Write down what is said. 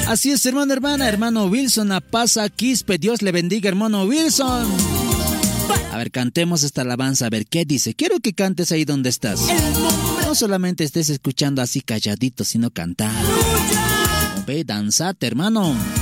Así es, hermano, hermana, hermano Wilson, a Pasa Quispe, Dios le bendiga, hermano Wilson. A ver, cantemos esta alabanza, a ver qué dice. Quiero que cantes ahí donde estás. No solamente estés escuchando así calladito, sino cantar. Ve, danzate, hermano.